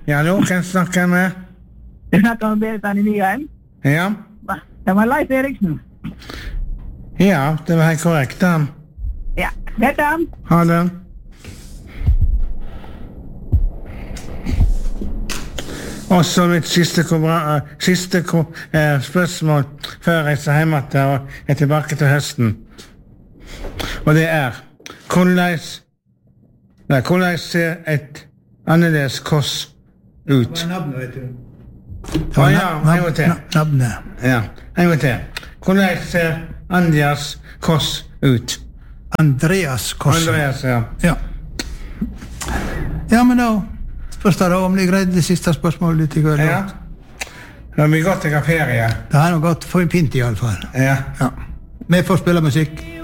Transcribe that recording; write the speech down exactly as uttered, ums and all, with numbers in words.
Ja, hallo, hvem snakker jeg med? Du snakker med Berit Anne Nyheim. Ja? Det var Leif Eriksen. Ja, det var helt korrekt, da. Ja, vet du? Ha det. Og så mitt siste, kobra, siste ko, eh, spørsmål før jeg reiser hjem til og er tilbake til høsten. Og det er, hvordan, nei, hvordan ser et annerledes kors ut? Hva er navnet, vet du? Å ja, en gang til. Navnet. Ja, en gang til. Hvordan ser Andreas kors ut? Andreas Kors. Andreas, ja. Ja. Ja, men da spørs det da om de greide det siste spørsmålet litt i går. Ja. Det har vi gått til ferie. Det har nok gått for en pint i alle fall. Ja. Ja. Vi får spille musikk.